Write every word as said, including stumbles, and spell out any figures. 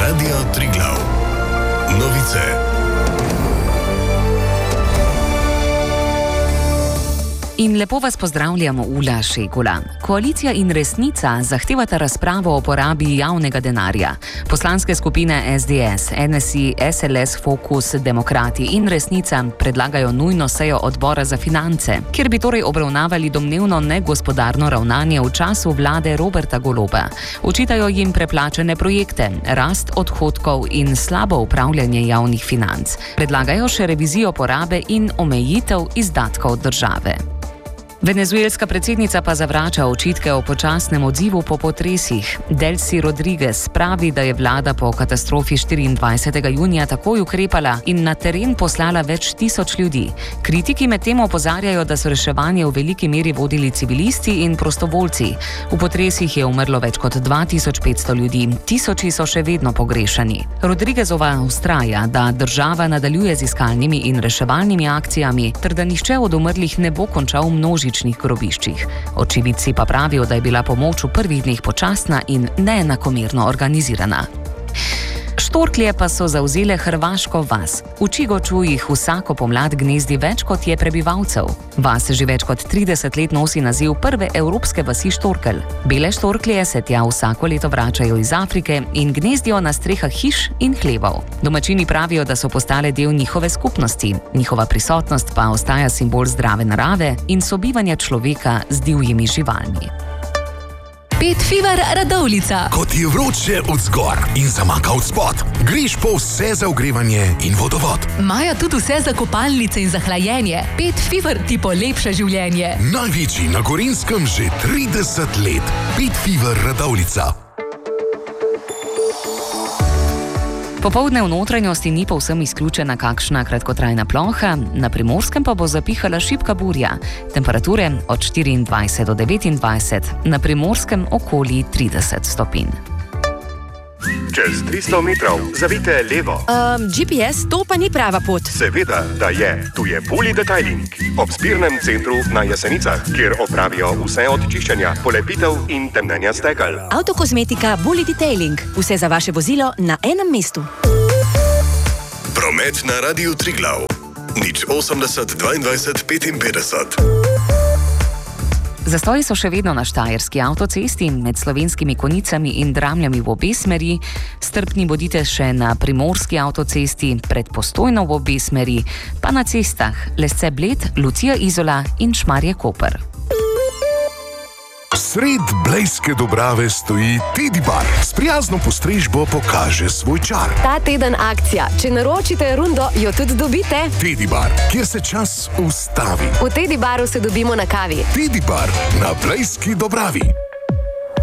Radio Triglav. Novice. In lepo vas pozdravljamo, Ula Šegula. Koalicija in Resnica zahtevata razpravo o porabi javnega denarja. Poslanske skupine S D S, N S I, S L S, Fokus, Demokrati in Resnica predlagajo nujno sejo odbora za finance, kjer bi torej obravnavali domnevno negospodarno ravnanje v času vlade Roberta Goloba. Očitajo jim preplačane projekte, rast odhodkov in slabo upravljanje javnih financ. Predlagajo še revizijo porabe in omejitev izdatkov države. Venezuelska predsednica pa zavrača očitke o počasnem odzivu po potresih. Delcy Rodriguez pravi, da je vlada po katastrofi štiriindvajsetega junija takoj ukrepala in na teren poslala več tisoč ljudi. Kritiki medtem opozarjajo, da so reševanje v veliki meri vodili civilisti in prostovoljci. V potresih je umrlo več kot dva tisoč petsto ljudi, tisoči so še vedno pogrešani. Rodriguezova vztraja, da država nadaljuje z iskalnimi in reševalnimi akcijami, ter da nihče od umrlih ne bo končal v množičnih grobiščih. Očividci pa pravijo, da je bila pomoč v prvih dneh počasna in neenakomerno organizirana. Štorklje pa so zavzele hrvaško vas. V Čigoču jih vsako pomlad gnezdi več, kot je prebivalcev. Vas že več kot trideset let nosi naziv prve evropske vasi štorkelj. Bele štorklje se tja vsako leto vračajo iz Afrike in gnezdijo na strehah hiš in hlevov. Domačini pravijo, da so postale del njihove skupnosti. Njihova prisotnost pa ostaja simbol zdrave narave in sobivanja človeka z divjimi živalmi. Pet Fever Radovljica. Ko ti je vroče od zgor in zamaka od spod, greš po vse za ogrevanje in vodovod. Imajo tudi vse za kopalnice in za hlajenje. Pet Fever ti polepša življenje. Največji na Gorenjskem že trideset let. Pet Fever Radovljica. Popoldne v notranjosti ni povsem izključena kakšna kratkotrajna ploha, na Primorskem pa bo zapihala šibka burja. Temperature od štiriindvajset do devetindvajset, na Primorskem okoli trideset stopinj. Čez tristo metrov zavijte levo. Um, G P S, to pa ni prava pot. Seveda, da je. Tu je Bully Detailing. Ob zbirnem centru na Jesenicah, kjer opravijo vse od čiščenja, polepitev in temnenja stekel. Avtokozmetika Bully Detailing. Vse za vaše vozilo na enem mestu. Promet na Radiu Triglav. Nič osemdeset dvaindvajset petinpetdeset. Zastoji so še vedno na štajerski avtocesti, med Slovenskimi Konjicami in Dramljami v obe smeri. Strpni bodite še na Primorski avtocesti, pred Postojno v obe smeri, pa na cestah Lesce Bled, Lucija Izola in Šmarje Koper. Sred Blejske Dobrave stoji Teddy Bar. S prijazno postrežbo pokaže svoj čar. Ta teden akcija. Če naročite rundo, jo tudi dobite. Teddy Bar, kjer se čas ustavi. V Teddy Baru se dobimo na kavi. Teddy Bar na Blejski Dobravi.